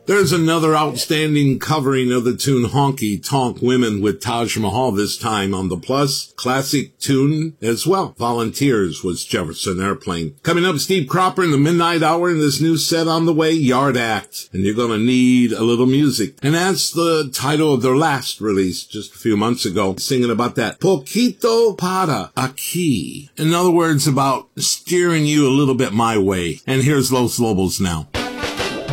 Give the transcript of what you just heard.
There's another outstanding covering of the tune Honky Tonk Women with Taj Mahal, this time on the Plus. Classic tune as well. Volunteers was Jefferson Airplane. Coming up, Steve Cropper in the Midnight Hour in this new set on the way, Yard Act. And you're going to need a little music. And that's the title of their last release just a few months ago, singing about that. Poquito para aquí. In other words, about steering you a little bit my way. And here's Los Lobos now.